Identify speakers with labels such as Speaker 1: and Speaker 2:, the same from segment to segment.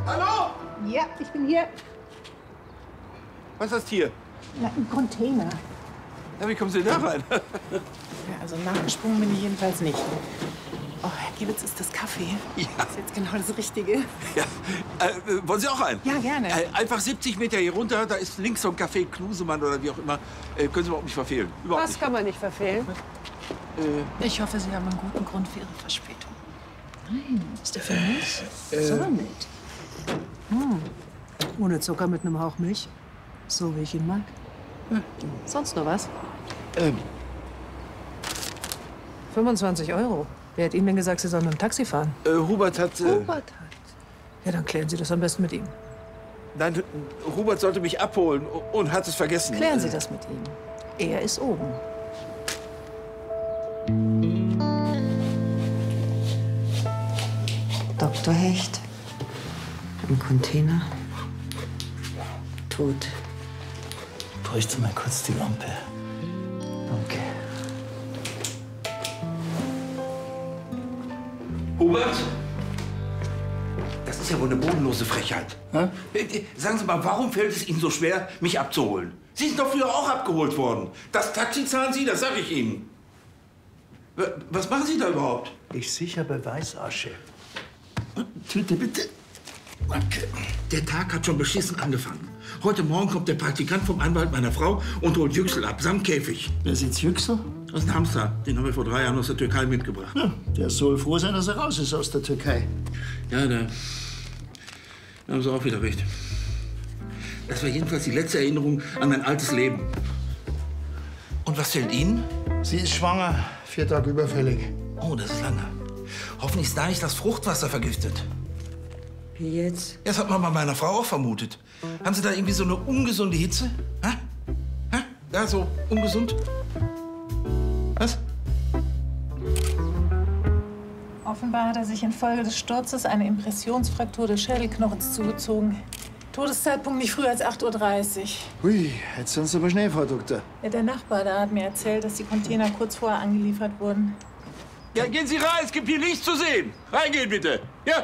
Speaker 1: Hallo?
Speaker 2: Ja, ich bin hier.
Speaker 1: Was ist das hier?
Speaker 2: Na, ein Container.
Speaker 1: Ja, wie kommen Sie da rein?
Speaker 3: Ja, also nachgesprungen bin ich jedenfalls nicht. Oh, Herr Giebitz, ist das Kaffee?
Speaker 1: Ja.
Speaker 3: Das ist jetzt genau das Richtige.
Speaker 1: Ja. Wollen Sie auch einen?
Speaker 3: Ja, gerne.
Speaker 1: Einfach 70 Meter hier runter, da ist links so ein Café Klusemann oder wie auch immer. Können Sie überhaupt nicht verfehlen. Überhaupt
Speaker 4: Das
Speaker 1: nicht.
Speaker 4: kann man nicht verfehlen.
Speaker 3: Ich hoffe, Sie haben einen guten Grund für Ihre Verspätung. Nein, ist der für mich?
Speaker 2: Sogar mit. Ohne Zucker mit einem Hauch Milch. So wie ich ihn mag.
Speaker 4: Sonst noch was?
Speaker 2: 25 Euro. Wer hat Ihnen denn gesagt, Sie sollen mit dem Taxi fahren?
Speaker 1: Hubert hat...
Speaker 2: Hubert hat. Ja, dann klären Sie das am besten mit ihm.
Speaker 1: Nein, Hubert sollte mich abholen und hat es vergessen.
Speaker 2: Klären Sie das mit ihm. Er ist oben.
Speaker 5: Dr. Hecht. Im Container. Tot.
Speaker 6: Bräuchte mal kurz die Lampe. Danke.
Speaker 1: Hubert? Das ist ja wohl eine bodenlose Frechheit.
Speaker 6: Hä?
Speaker 1: Sagen Sie mal, warum fällt es Ihnen so schwer, mich abzuholen? Sie sind doch früher auch abgeholt worden. Das Taxi zahlen Sie, das sage ich Ihnen. Was machen Sie da überhaupt?
Speaker 6: Ich sicher Beweisasche. Tüte bitte. Danke.
Speaker 1: Der Tag hat schon beschissen angefangen. Heute Morgen kommt der Praktikant vom Anwalt meiner Frau und holt Yüksel ab, samt Käfig.
Speaker 6: Wer ist jetzt Yüksel?
Speaker 1: Aus dem Hamster. Den haben wir vor 3 Jahren aus der Türkei mitgebracht.
Speaker 6: Ja, der soll froh sein, dass er raus ist aus der Türkei.
Speaker 1: Ja, da haben Sie auch wieder recht. Das war jedenfalls die letzte Erinnerung an mein altes Leben. Und was fehlt Ihnen?
Speaker 6: Sie ist schwanger, 4 Tage überfällig.
Speaker 1: Oh, das ist lange. Hoffentlich ist da nicht das Fruchtwasser vergiftet.
Speaker 5: Wie jetzt?
Speaker 1: Das hat man bei meiner Frau auch vermutet. Haben Sie da irgendwie so eine ungesunde Hitze? Hä? Hä? Ja, so ungesund? Was?
Speaker 3: Offenbar hat er sich infolge des Sturzes eine Impressionsfraktur des Schädelknochens zugezogen. Todeszeitpunkt nicht früher als 8:30 Uhr.
Speaker 6: Hui, jetzt sind Sie aber schnell, Frau Doktor.
Speaker 3: Ja, der Nachbar da hat mir erzählt, dass die Container kurz vorher angeliefert wurden.
Speaker 1: Ja, gehen Sie rein, es gibt hier nichts zu sehen. Reingehen, bitte. Ja.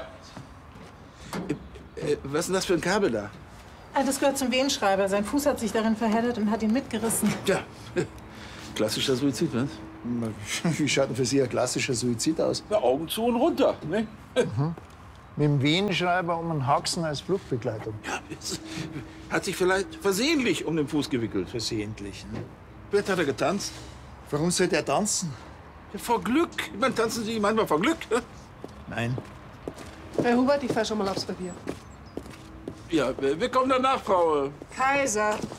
Speaker 1: Was ist denn das für ein Kabel da?
Speaker 3: Ah, das gehört zum Venenschreiber. Sein Fuß hat sich darin verheddert und hat ihn mitgerissen.
Speaker 1: Ja, klassischer Suizid, was?
Speaker 6: Wie schaut denn für Sie ein klassischer Suizid aus?
Speaker 1: Ja, Augen zu und runter, ne?
Speaker 6: Mit dem Venenschreiber um einen Haxen als Fluchtbegleitung.
Speaker 1: Ja, es hat sich vielleicht versehentlich um den Fuß gewickelt.
Speaker 6: Versehentlich. Ne?
Speaker 1: Vielleicht hat er getanzt.
Speaker 6: Warum sollte er tanzen?
Speaker 1: Ja, vor Glück. Ich meine, tanzen Sie manchmal vor Glück? Ne?
Speaker 6: Nein.
Speaker 4: Herr Hubert, ich fahr schon mal aufs Revier.
Speaker 1: Ja, wir kommen danach, Frau.
Speaker 4: Kaiser.